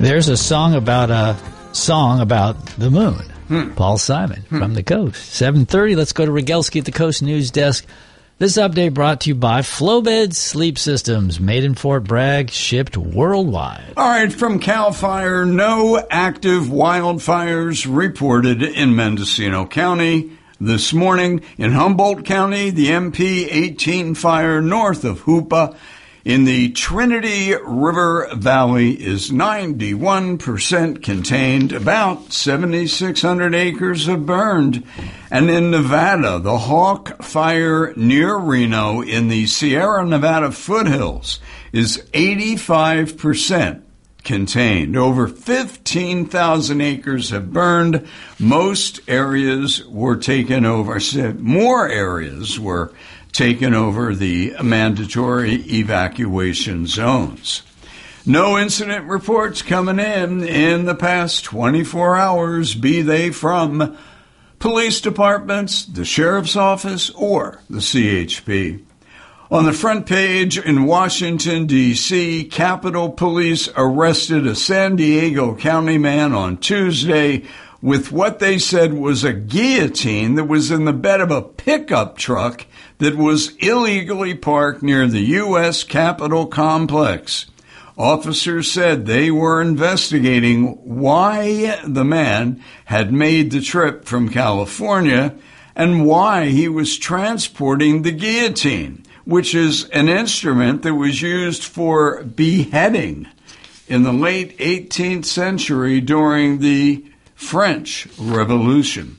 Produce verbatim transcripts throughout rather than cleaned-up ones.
There's a song about a song about the moon. Hmm. Paul Simon hmm. from the Coast. seven thirty, let's go to Rogelski at the Coast News Desk. This update brought to you by Flowbed Sleep Systems, made in Fort Bragg, shipped worldwide. All right, from CAL FIRE, no active wildfires reported in Mendocino County this morning. In Humboldt County, the M P eighteen fire north of Hoopa in the Trinity River Valley is ninety-one percent contained. About seven thousand six hundred acres have burned. And in Nevada, the Hawk Fire near Reno in the Sierra Nevada foothills is eighty-five percent contained. Over fifteen thousand acres have burned. Most areas were taken over. More areas were taken over the mandatory evacuation zones. No incident reports coming in in the past twenty-four hours, be they from police departments, the sheriff's office, or the C H P. On the front page in Washington, D C, Capitol Police arrested a San Diego County man on Tuesday with what they said was a guillotine that was in the bed of a pickup truck that was illegally parked near the U S Capitol complex. Officers said they were investigating why the man had made the trip from California and why he was transporting the guillotine, which is an instrument that was used for beheading in the late eighteenth century during the French Revolution.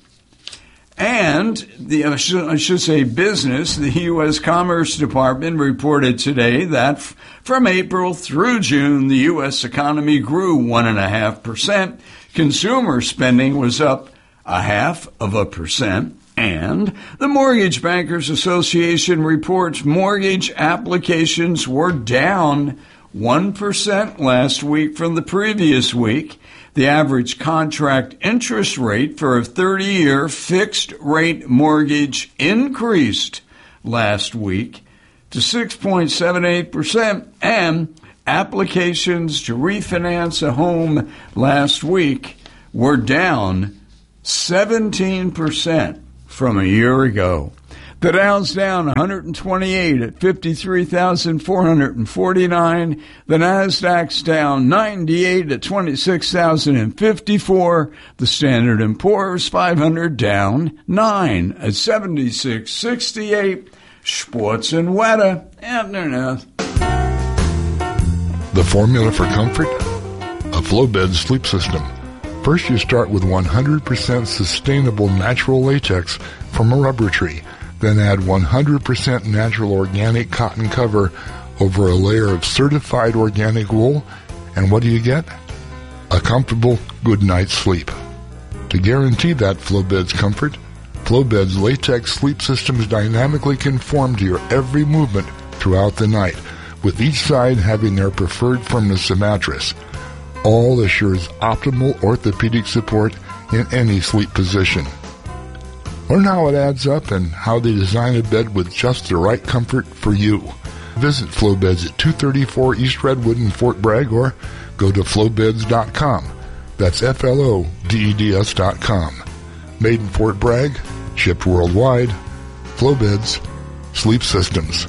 And the, I should, I should say business, the U S Commerce Department reported today that f- from April through June, the U S economy grew one point five percent. Consumer spending was up a half of a percent. And the Mortgage Bankers Association reports mortgage applications were down one percent last week from the previous week. The average contract interest rate for a thirty-year fixed-rate mortgage increased last week to six point seven eight percent, and applications to refinance a home last week were down seventeen percent from a year ago. The Dow's down one hundred twenty-eight at fifty-three thousand four hundred forty-nine. The Nasdaq's down ninety-eight at twenty-six thousand fifty-four. The Standard and Poor's five hundred down nine at seventy-six sixty-eight. Sports and weather. Internet. The formula for comfort? A Flowbed sleep system. First, you start with one hundred percent sustainable natural latex from a rubber tree. Then add one hundred percent natural organic cotton cover over a layer of certified organic wool. And what do you get? A comfortable, good night's sleep. To guarantee that Flowbed's comfort, Flowbed's latex sleep systems dynamically conform to your every movement throughout the night, with each side having their preferred firmness of mattress. All assures optimal orthopedic support in any sleep position. Learn how it adds up and how they design a bed with just the right comfort for you. Visit Flowbeds at two thirty-four East Redwood in Fort Bragg or go to flowbeds dot com. That's F L O D E D S dot com. Made in Fort Bragg, shipped worldwide. Flowbeds Sleep Systems.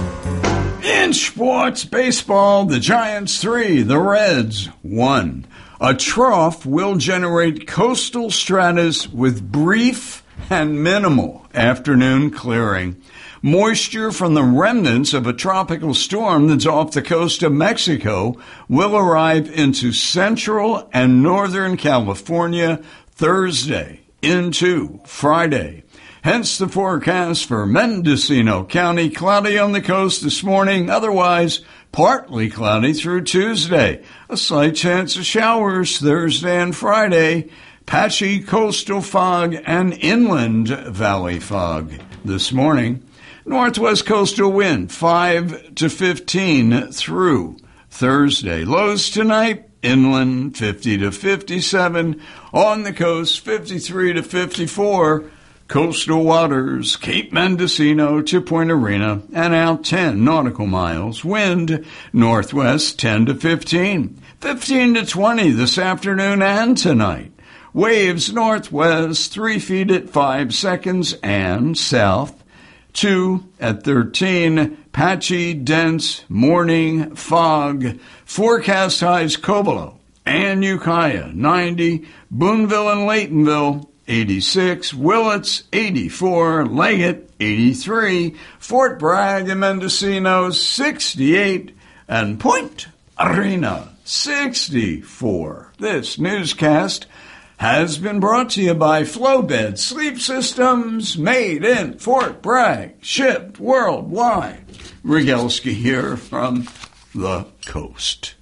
In sports, baseball, the Giants three, the Reds one. A trough will generate coastal stratus with brief and minimal afternoon clearing. Moisture from the remnants of a tropical storm that's off the coast of Mexico will arrive into central and northern California Thursday into Friday. Hence the forecast for Mendocino County, cloudy on the coast this morning, otherwise partly cloudy through Tuesday. A slight chance of showers Thursday and Friday. Patchy coastal fog and inland valley fog this morning. Northwest coastal wind five to fifteen through Thursday. Lows tonight, inland fifty to fifty-seven. On the coast, fifty-three to fifty-four. Coastal waters, Cape Mendocino to Point Arena, and out ten nautical miles. Wind northwest ten to fifteen. fifteen to twenty this afternoon and tonight. Waves northwest, three feet at five seconds, and south, two at thirteen. Patchy, dense, morning, fog. Forecast highs Cobolo and Ukiah, ninety. Boonville and Laytonville, eighty-six. Willits, eighty-four. Leggett, eighty-three. Fort Bragg and Mendocino, sixty-eight. And Point Arena, sixty-four. This newscast has been brought to you by Flowbed Sleep Systems, made in Fort Bragg, shipped worldwide. Rygelski here from the coast.